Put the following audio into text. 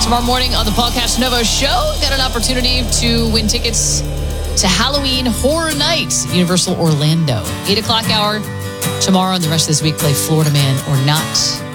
Tomorrow morning on the Podcast Novo show, got an opportunity to win tickets to Halloween Horror Nights, Universal Orlando. 8 o'clock hour tomorrow, and the rest of this week, play Florida Man or Not.